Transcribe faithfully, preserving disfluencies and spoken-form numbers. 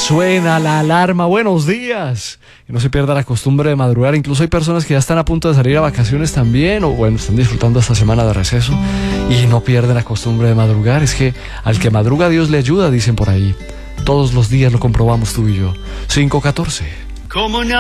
Suena la alarma, buenos días. Y no se pierda la costumbre de madrugar. Incluso hay personas que ya están a punto de salir a vacaciones también, o bueno, están disfrutando esta semana de receso y no pierden la costumbre de madrugar. Es que al que madruga Dios le ayuda, dicen por ahí. Todos los días lo comprobamos tú y yo. cinco catorce.